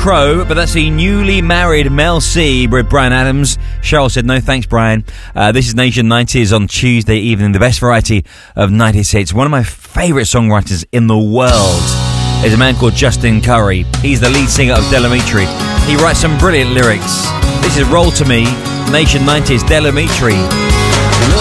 Crow, but that's the newly married Mel C with Bryan Adams. Cheryl said, no thanks, Brian. This is Nation 90s on Tuesday evening, the best variety of 90s hits. One of my favourite songwriters in the world is a man called Justin Curry. He's the lead singer of Delamitri. He writes some brilliant lyrics. This is Roll to Me, Nation 90s, Delamitri.